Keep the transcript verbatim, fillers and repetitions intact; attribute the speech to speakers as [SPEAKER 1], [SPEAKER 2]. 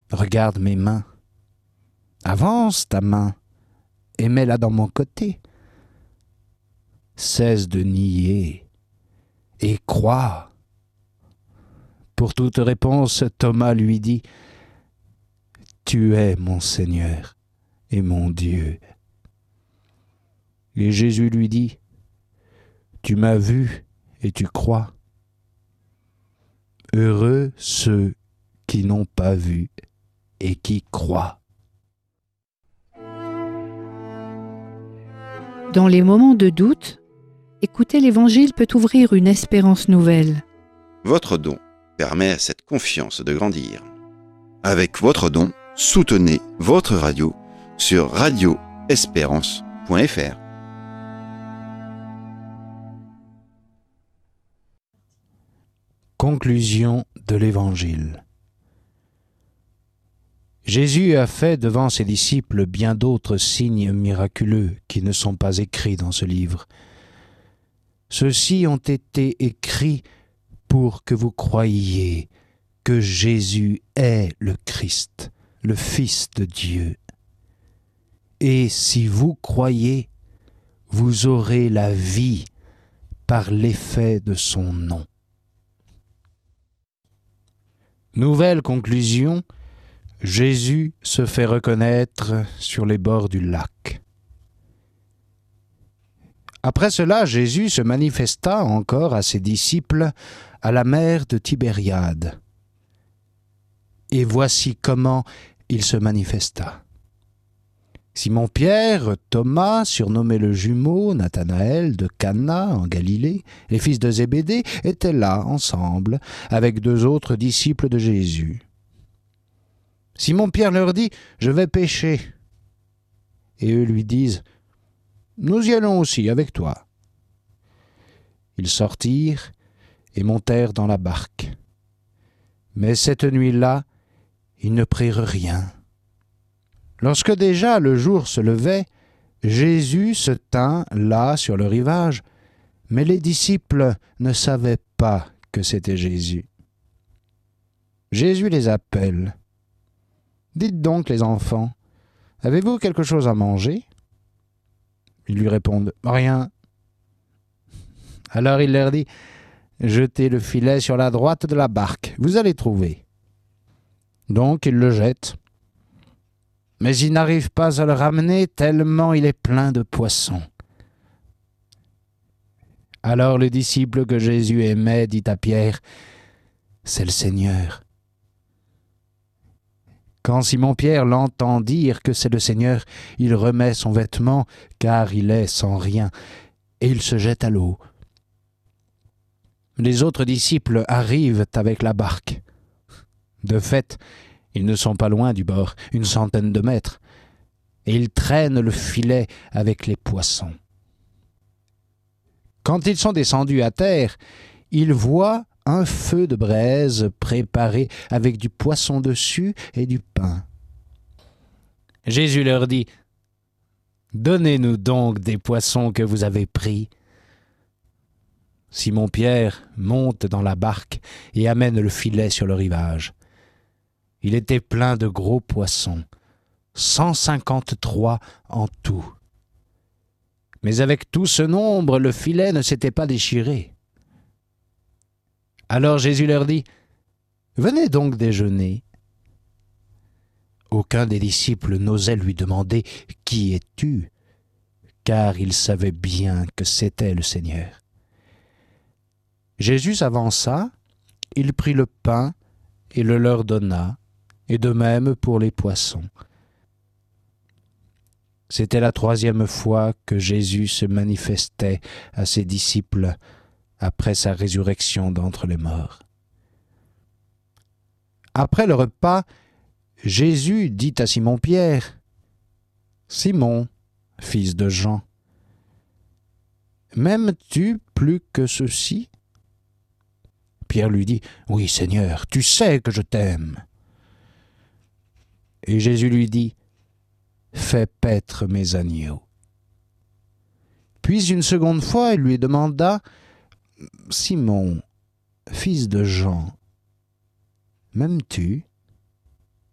[SPEAKER 1] Regarde mes mains. Avance ta main et mets-la dans mon côté. Cesse de nier et crois. Pour toute réponse, Thomas lui dit « Tu es mon Seigneur et mon Dieu. » Et Jésus lui dit « Tu m'as vu et tu crois. Heureux ceux qui n'ont pas vu et qui croient. »
[SPEAKER 2] Dans les moments de doute, écouter l'Évangile peut ouvrir une espérance nouvelle.
[SPEAKER 3] Votre don permet à cette confiance de grandir. Avec votre don, soutenez votre radio sur radio espérance point f r.
[SPEAKER 1] Conclusion de l'Évangile. Jésus a fait devant ses disciples bien d'autres signes miraculeux qui ne sont pas écrits dans ce livre. Ceux-ci ont été écrits pour que vous croyiez que Jésus est le Christ, le Fils de Dieu. Et si vous croyez, vous aurez la vie par l'effet de son nom. Nouvelle conclusion, Jésus se fait reconnaître sur les bords du lac. Après cela, Jésus se manifesta encore à ses disciples à la mer de Tibériade. Et voici comment il se manifesta. Simon-Pierre, Thomas, surnommé le jumeau, Nathanaël de Cana en Galilée, les fils de Zébédée, étaient là ensemble avec deux autres disciples de Jésus. Simon-Pierre leur dit « Je vais pêcher ». Et eux lui disent « Nous y allons aussi avec toi ». Ils sortirent et montèrent dans la barque. Mais cette nuit-là, ils ne prirent rien. Lorsque déjà le jour se levait, Jésus se tint là sur le rivage, mais les disciples ne savaient pas que c'était Jésus. Jésus les appelle. « Dites donc, les enfants, avez-vous quelque chose à manger ?» Ils lui répondent « Rien. » Alors il leur dit « Jetez le filet sur la droite de la barque, vous allez trouver. » Donc ils le jettent. Mais ils n'arrivent pas à le ramener tellement il est plein de poissons. Alors le disciple que Jésus aimait dit à Pierre « C'est le Seigneur. » Quand Simon-Pierre l'entend dire que c'est le Seigneur, il remet son vêtement, car il est sans rien, et il se jette à l'eau. Les autres disciples arrivent avec la barque. De fait, ils ne sont pas loin du bord, une centaine de mètres, et ils traînent le filet avec les poissons. Quand ils sont descendus à terre, ils voient un feu de braise préparé avec du poisson dessus et du pain. Jésus leur dit « Donnez-nous donc des poissons que vous avez pris. » Simon-Pierre monte dans la barque et amène le filet sur le rivage. Il était plein de gros poissons, cent cinquante-trois en tout. Mais avec tout ce nombre, le filet ne s'était pas déchiré. Alors Jésus leur dit « Venez donc déjeuner. » Aucun des disciples n'osait lui demander « Qui es-tu ?» car il savait bien que c'était le Seigneur. Jésus s'avança, il prit le pain et le leur donna, et de même pour les poissons. C'était la troisième fois que Jésus se manifestait à ses disciples après sa résurrection d'entre les morts. Après le repas, Jésus dit à Simon-Pierre, « Simon, fils de Jean, m'aimes-tu plus que ceux-ci » Pierre lui dit, « Oui, Seigneur, tu sais que je t'aime. » Et Jésus lui dit, « Fais paître mes agneaux. » Puis une seconde fois, il lui demanda, « Simon, fils de Jean, m'aimes-tu »